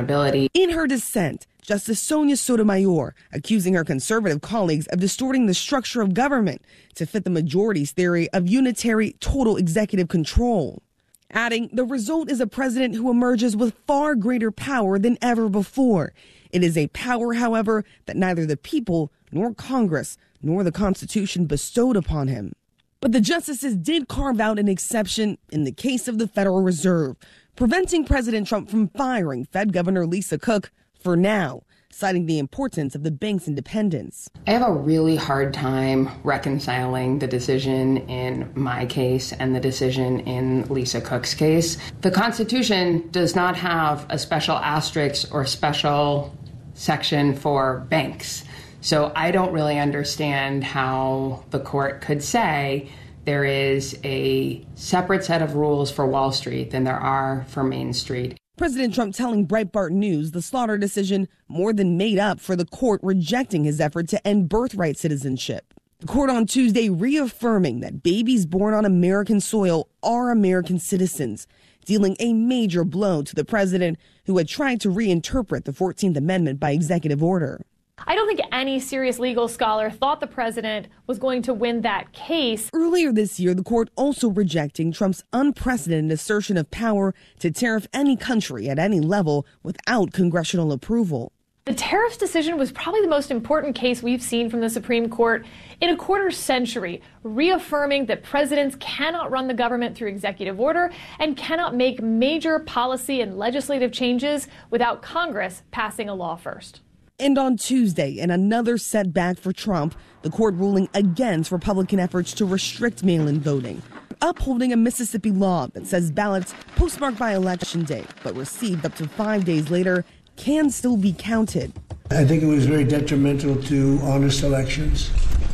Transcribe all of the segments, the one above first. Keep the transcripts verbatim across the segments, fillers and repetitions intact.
accountability. In her dissent, Justice Sonia Sotomayor accusing her conservative colleagues of distorting the structure of government to fit the majority's theory of unitary total executive control. Adding, the result is a president who emerges with far greater power than ever before. It is a power, however, that neither the people nor Congress nor the Constitution bestowed upon him. But the justices did carve out an exception in the case of the Federal Reserve, preventing President Trump from firing Fed Governor Lisa Cook for now, citing the importance of the bank's independence. I have a really hard time reconciling the decision in my case and the decision in Lisa Cook's case. The Constitution does not have a special asterisk or special section for banks. So I don't really understand how the court could say there is a separate set of rules for Wall Street than there are for Main Street. President Trump telling Breitbart News the Slaughter decision more than made up for the court rejecting his effort to end birthright citizenship. The court on Tuesday reaffirming that babies born on American soil are American citizens, dealing a major blow to the president who had tried to reinterpret the fourteenth Amendment by executive order. I don't think any serious legal scholar thought the president was going to win that case. Earlier this year, the court also rejecting Trump's unprecedented assertion of power to tariff any country at any level without congressional approval. The tariffs decision was probably the most important case we've seen from the Supreme Court in a quarter century, reaffirming that presidents cannot run the government through executive order and cannot make major policy and legislative changes without Congress passing a law first. And on Tuesday, in another setback for Trump, the court ruling against Republican efforts to restrict mail-in voting, upholding a Mississippi law that says ballots postmarked by Election Day but received up to five days later can still be counted. I think it was very detrimental to honest elections,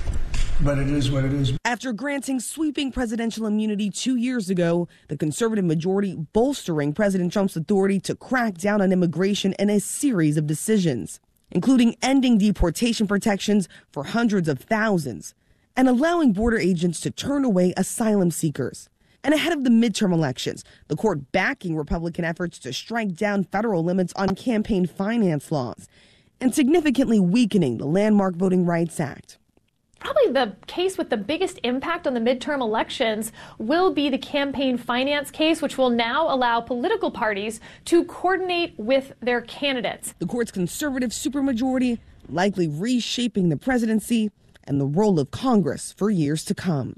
but it is what it is. After granting sweeping presidential immunity two years ago, the conservative majority bolstering President Trump's authority to crack down on immigration in a series of decisions, including ending deportation protections for hundreds of thousands and allowing border agents to turn away asylum seekers. And ahead of the midterm elections, the court backing Republican efforts to strike down federal limits on campaign finance laws and significantly weakening the landmark Voting Rights Act. Probably the case with the biggest impact on the midterm elections will be the campaign finance case, which will now allow political parties to coordinate with their candidates. The court's conservative supermajority likely reshaping the presidency and the role of Congress for years to come.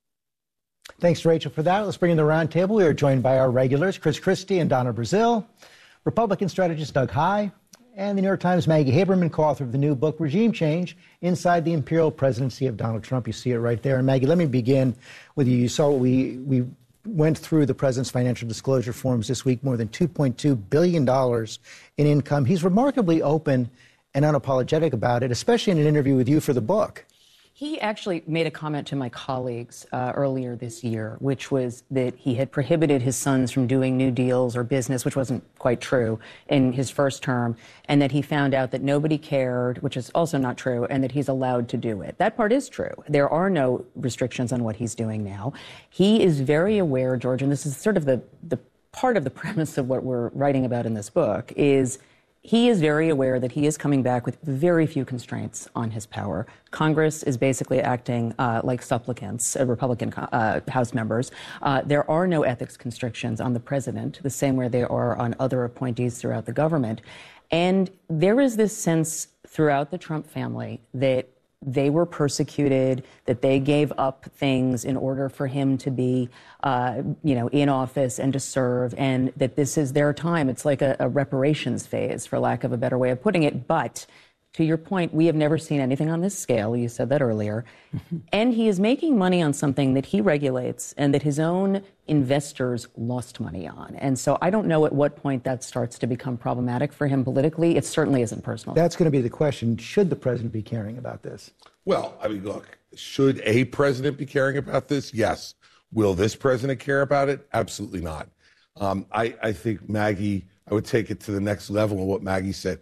Thanks, Rachel, for that. Let's bring in the roundtable. We are joined by our regulars, Chris Christie and Donna Brazile, Republican strategist Doug Heye, and the New York Times' Maggie Haberman, co-author of the new book, Regime Change, Inside the Imperial Presidency of Donald Trump. You see it right there. And Maggie, let me begin with you. You saw we, we went through the president's financial disclosure forms this week, more than two point two billion dollars in income. He's remarkably open and unapologetic about it, especially in an interview with you for the book. He actually made a comment to my colleagues uh, earlier this year, which was that he had prohibited his sons from doing new deals or business, which wasn't quite true, in his first term, and that he found out that nobody cared, which is also not true, and that he's allowed to do it. That part is true. There are no restrictions on what he's doing now. He is very aware, George, and this is sort of the, the part of the premise of what we're writing about in this book, is he is very aware that he is coming back with very few constraints on his power. Congress is basically acting uh, like supplicants, uh, Republican uh, House members. Uh, there are no ethics constrictions on the president, the same way there are on other appointees throughout the government. And there is this sense throughout the Trump family that they were persecuted, that they gave up things in order for him to be, uh, you know, in office and to serve, and that this is their time. It's like a, a reparations phase, for lack of a better way of putting it. But to your point, we have never seen anything on this scale. You said that earlier. And he is making money on something that he regulates and that his own investors lost money on. And so I don't know at what point that starts to become problematic for him politically. It certainly isn't personal. That's going to be the question. Should the president be caring about this? Well, I mean, look, should a president be caring about this? Yes. Will this president care about it? Absolutely not. Um, I, I think Maggie, I would take it to the next level of what Maggie said.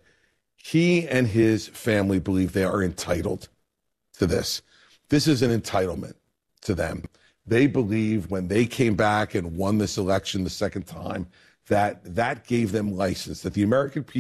He and his family believe they are entitled to this. This is an entitlement to them. They believe when they came back and won this election the second time that that gave them license, that the American people